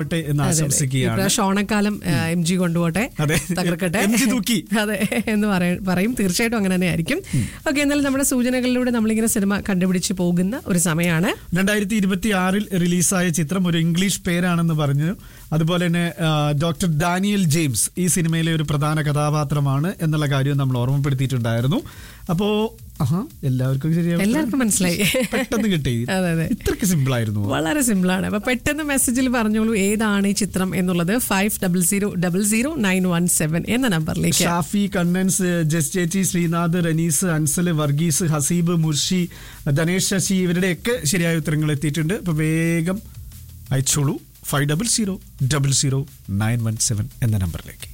എന്ന് ആശംസിക്കുകയാണ്. ഓണക്കാലം MG കൊണ്ടുപോട്ടെ, തകർക്കട്ടെ, അതെ എന്ന് പറയും. തീർച്ചയായിട്ടും അങ്ങനെ തന്നെ ആയിരിക്കും. ഓക്കെ, എന്നാലും നമ്മുടെ സൂചനകളിലൂടെ നമ്മളിങ്ങനെ സിനിമ കണ്ടുപിടിച്ച് പോകുന്ന ഒരു സമയമാണ്. 2026 റിലീസായ ചിത്രം ഒരു ഇംഗ്ലീഷ് പേരാണെന്ന് പറഞ്ഞു. അതുപോലെ തന്നെ ഡോക്ടർ ഡാനിയൽ ജെയിംസ് ഈ സിനിമയിലെ ഒരു പ്രധാന കഥാപാത്രമാണ് എന്നുള്ള കാര്യം നമ്മൾ ഓർമ്മപ്പെടുത്തിയിട്ടുണ്ടായിരുന്നു. അപ്പോ എല്ലാവർക്കും മനസ്സിലായി, പെട്ടെന്ന് കിട്ടി. ഇത്രക്ക് സിമ്പിൾ ആയിരുന്നു, വളരെ സിമ്പിളാണ്. അപ്പൊ പെട്ടെന്ന് മെസ്സേജിൽ പറഞ്ഞോളൂ ഏതാണ് ഈ ചിത്രം എന്നുള്ളത്. 50000917 എന്ന നമ്പറിലേക്ക്. ഷാഫി, കണ്ണൻസ്, ജസ് ചേച്ചി, ശ്രീനാഥ്, റനീസ്, അൻസല്, വർഗീസ്, ഹസീബ്, മുർഷി, ധനേഷ് ശശി ഇവരുടെയൊക്കെ ശരിയായ ഉത്തരങ്ങൾ എത്തിയിട്ടുണ്ട്. അപ്പൊ വേഗം അയച്ചോളൂ 50000917 എന്ന നമ്പറിലേക്ക്.